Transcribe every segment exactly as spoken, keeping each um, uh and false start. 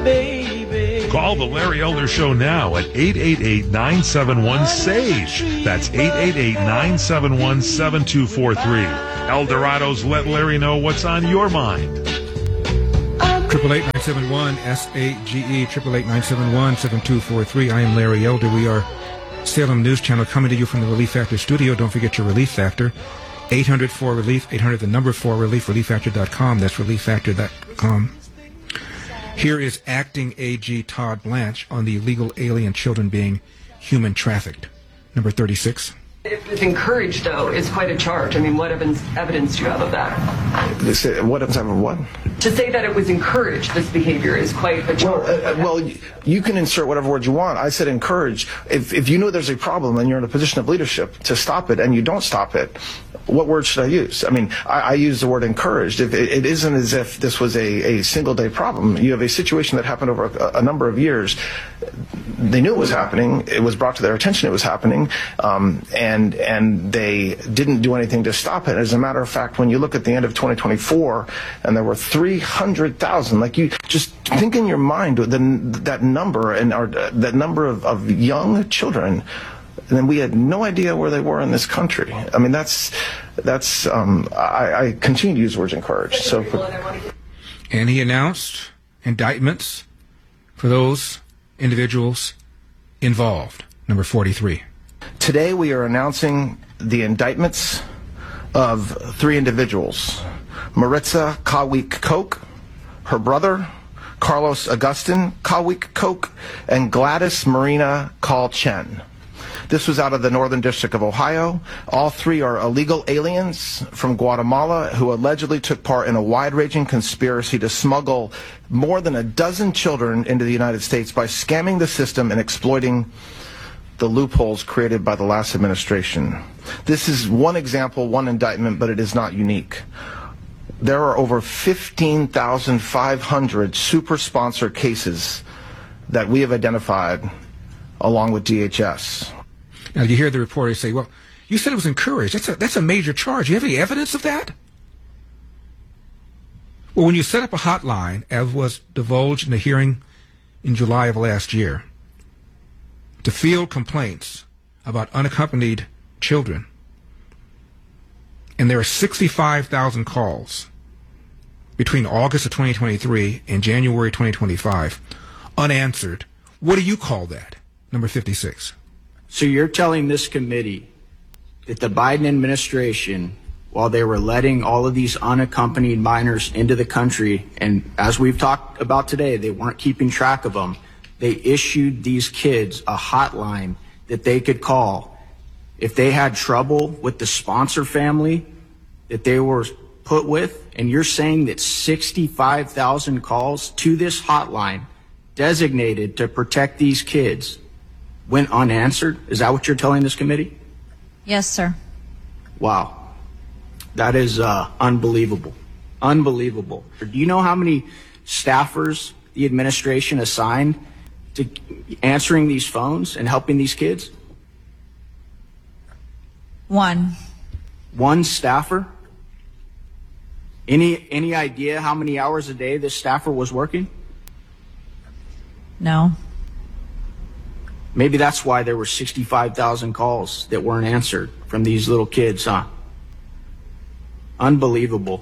baby. Call the Larry Elder Show now at eight eight eight, nine seven one, SAGE. That's eight eight eight, nine seven one, seven two four three. Eldorado's Let Larry Know What's on Your Mind. Triple eight nine seven one S A G E. Triple eight nine seven one seven two four three. I am Larry Elder. We are Salem News Channel coming to you from the Relief Factor studio. Don't forget your Relief Factor. eight hundred four relief. Eight hundred the number four relief. relief factor dot com. That's relief factor dot com. Here is acting A G Todd Blanche on the illegal alien children being human trafficked. Number thirty-six. If it's encouraged, though, it's quite a charge. I mean, what evidence, evidence do you have of that? What evidence of what? To say that it was encouraged, this behavior, is quite a charge. Well, uh, well, you can insert whatever word you want. I said encourage. If, if you know there's a problem and you're in a position of leadership to stop it and you don't stop it, what word should I use? I mean, I, I use the word encouraged. If it, it isn't as if this was a, a single-day problem. You have a situation that happened over a, a number of years. They knew it was happening. It was brought to their attention it was happening, um, and and they didn't do anything to stop it. As a matter of fact, when you look at the end of twenty twenty-four, and there were three hundred thousand, like you just think in your mind the, that number and our, that number of, of young children. And then we had no idea where they were in this country. I mean, that's, that's um, I, I continue to use words encouraged. So, and he announced indictments for those individuals involved. Number forty-three. Today we are announcing the indictments of three individuals. Maritza Kawik Koch, her brother, Carlos Agustin Kawik Koch, and Gladys Marina Call Chen. This was out of the Northern District of Ohio. All three are illegal aliens from Guatemala who allegedly took part in a wide-ranging conspiracy to smuggle more than a dozen children into the United States by scamming the system and exploiting the loopholes created by the last administration. This is one example, one indictment, but it is not unique. There are over fifteen thousand five hundred super sponsor cases that we have identified along with D H S. Now, you hear the reporter say, well, you said it was encouraged. That's a, that's a major charge. Do you have any evidence of that? Well, when you set up a hotline, as was divulged in the hearing in July of last year, to field complaints about unaccompanied children, and there are sixty-five thousand calls between August of twenty twenty-three and January twenty twenty-five, unanswered, what do you call that? Number fifty-six. So you're telling this committee that the Biden administration, while they were letting all of these unaccompanied minors into the country, and as we've talked about today, they weren't keeping track of them, they issued these kids a hotline that they could call if they had trouble with the sponsor family that they were put with, and you're saying that sixty-five thousand calls to this hotline designated to protect these kids went unanswered? Is that what you're telling this committee? Yes, sir. Wow. That is uh, unbelievable. Unbelievable. Do you know how many staffers the administration assigned to answering these phones and helping these kids? One. One staffer? Any any idea how many hours a day this staffer was working? No. Maybe that's why there were sixty-five thousand calls that weren't answered from these little kids, huh? Unbelievable.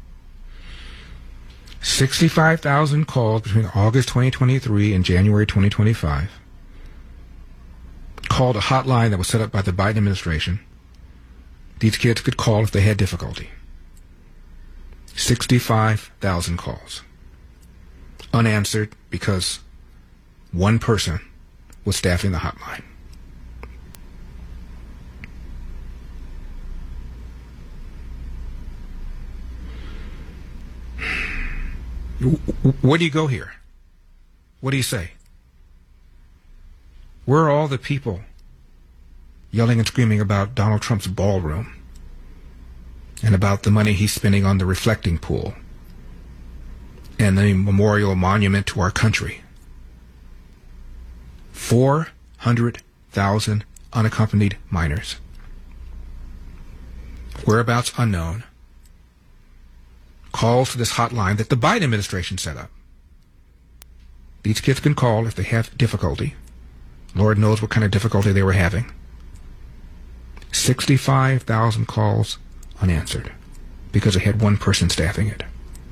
sixty-five thousand calls between August twenty twenty-three and January twenty twenty-five. Called a hotline that was set up by the Biden administration. These kids could call if they had difficulty. sixty-five thousand calls. Unanswered because one person was staffing the hotline. Where do you go here? What do you say? Where are all the people yelling and screaming about Donald Trump's ballroom and about the money he's spending on the reflecting pool and the memorial monument to our country? four hundred thousand unaccompanied minors. Whereabouts unknown. Calls to this hotline that the Biden administration set up. These kids can call if they have difficulty. Lord knows what kind of difficulty they were having. sixty-five thousand calls unanswered because they had one person staffing it.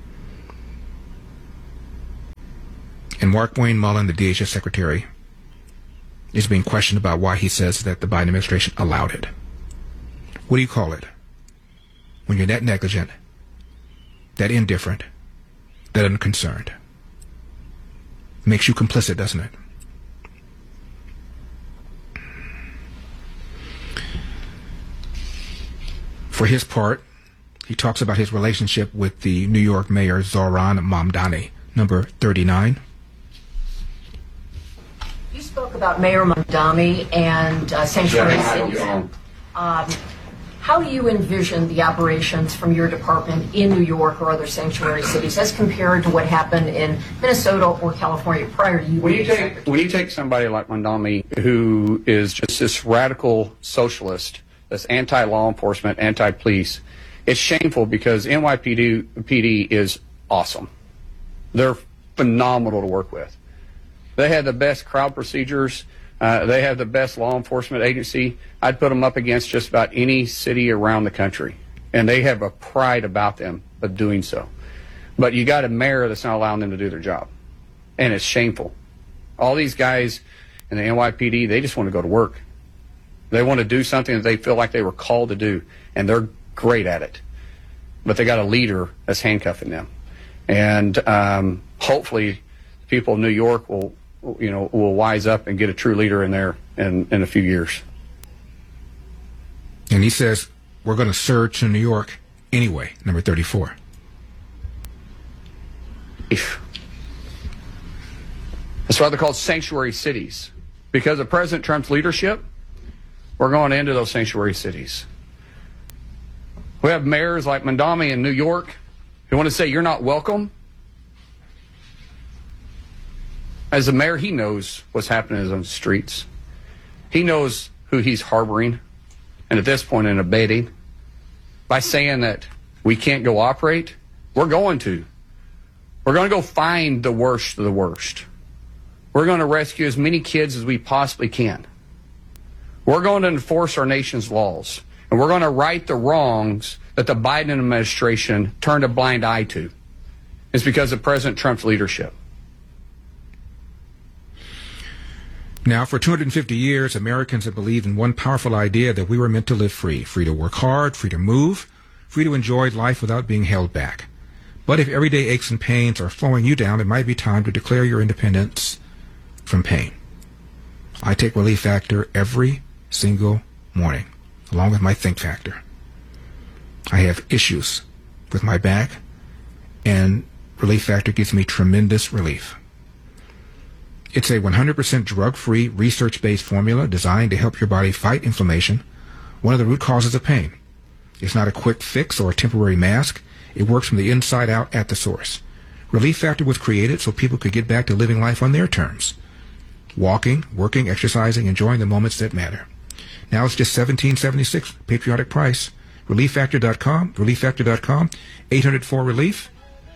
And Markwayne Mullin, the D H S secretary, is being questioned about why he says that the Biden administration allowed it. What do you call it? When you're that negligent, that indifferent, that unconcerned. Makes you complicit, doesn't it? For his part, he talks about his relationship with the New York Mayor Zohran Mamdani, number thirty-nine. You spoke about Mayor Mamdani and uh, sanctuary Yeah, cities. Um, how do you envision the operations from your department in New York or other sanctuary cities as compared to what happened in Minnesota or California prior to you? When you take when you take somebody like Mamdani, who is just this radical socialist, that's anti-law enforcement, anti-police, it's shameful because N Y P D, P D is awesome. They're phenomenal to work with. They have the best crowd procedures. Uh, they have the best law enforcement agency. I'd put them up against just about any city around the country. And they have a pride about them of doing so. But you got a mayor that's not allowing them to do their job. And it's shameful. All these guys in the N Y P D, they just want to go to work. They want to do something that they feel like they were called to do. And they're great at it. But they got a leader that's handcuffing them. And um, hopefully people in New York will, you know, will wise up and get a true leader in there in, in a few years. And he says, we're going to surge to New York anyway, number thirty-four. That's why they're called sanctuary cities. Because of President Trump's leadership, we're going into those sanctuary cities. We have mayors like Mamdani in New York who want to say you're not welcome. As a mayor, he knows what's happening in those streets. He knows who he's harboring, and at this point in abating. By saying that we can't go operate, we're going to. We're going to go find the worst of the worst. We're going to rescue as many kids as we possibly can. We're going to enforce our nation's laws, and we're going to right the wrongs that the Biden administration turned a blind eye to. It's because of President Trump's leadership. Now, for two hundred fifty years, Americans have believed in one powerful idea that we were meant to live free, free to work hard, free to move, free to enjoy life without being held back. But if everyday aches and pains are slowing you down, it might be time to declare your independence from pain. I take Relief Factor every single morning, along with my Think Factor. I have issues with my back, and Relief Factor gives me tremendous relief. It's a one hundred percent drug-free, research-based formula designed to help your body fight inflammation, one of the root causes of pain. It's not a quick fix or a temporary mask. It works from the inside out at the source. Relief Factor was created so people could get back to living life on their terms. Walking, working, exercising, enjoying the moments that matter. Now it's just seventeen seventy-six, patriotic price. relief factor dot com, relief factor dot com, eight hundred four relief.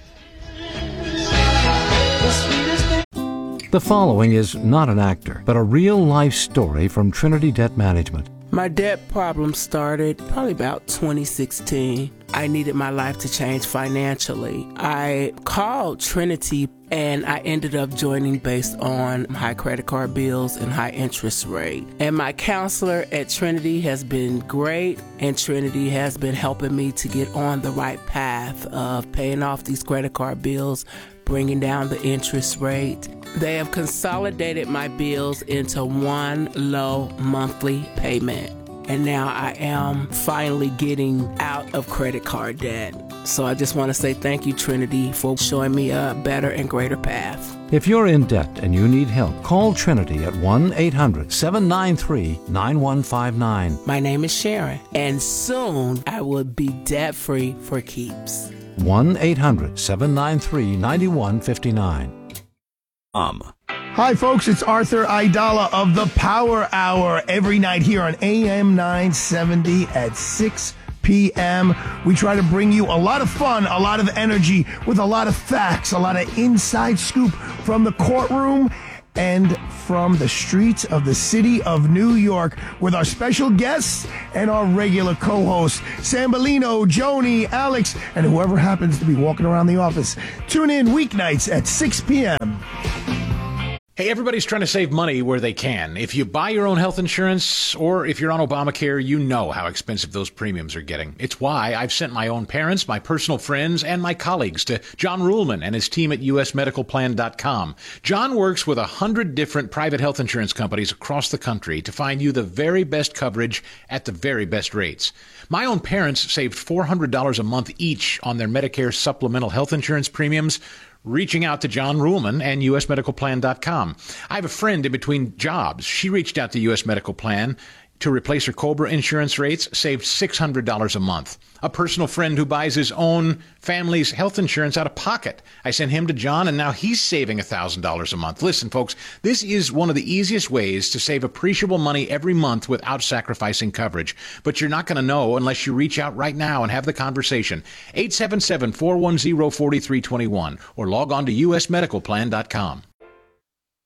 The following is not an actor, but a real-life story from Trinity Debt Management. My debt problem started probably about twenty sixteen. I needed my life to change financially. I called Trinity and I ended up joining based on high credit card bills and high interest rate. And my counselor at Trinity has been great, and Trinity has been helping me to get on the right path of paying off these credit card bills, bringing down the interest rate. They have consolidated my bills into one low monthly payment. And now I am finally getting out of credit card debt. So I just want to say thank you, Trinity, for showing me a better and greater path. If you're in debt and you need help, call Trinity at one eight hundred seven nine three nine one five nine. My name is Sharon, and soon I will be debt-free for keeps. one eight hundred seven nine three nine one five nine. Um. Hi, folks. It's Arthur Aidala of the Power Hour every night here on A M nine seventy at six p.m. We try to bring you a lot of fun, a lot of energy, with a lot of facts, a lot of inside scoop from the courtroom and from the streets of the city of New York with our special guests and our regular co-hosts, Sambolino, Joni, Alex, and whoever happens to be walking around the office. Tune in weeknights at six p.m. Hey, everybody's trying to save money where they can. If you buy your own health insurance or if you're on Obamacare, you know how expensive those premiums are getting. It's why I've sent my own parents, my personal friends, and my colleagues to John Ruhlman and his team at U S medical plan dot com. John works with a hundred different private health insurance companies across the country to find you the very best coverage at the very best rates. My own parents saved four hundred dollars a month each on their Medicare supplemental health insurance premiums, reaching out to John Ruhlman and U S medical plan dot com. I have a friend in between jobs. She reached out to U S Medical Plan to replace her COBRA insurance rates, saved six hundred dollars a month. A personal friend who buys his own family's health insurance out of pocket. I sent him to John, and now he's saving one thousand dollars a month. Listen, folks, this is one of the easiest ways to save appreciable money every month without sacrificing coverage. But you're not going to know unless you reach out right now and have the conversation. eight seven seven, four one zero, four three two one or log on to U S medical plan dot com.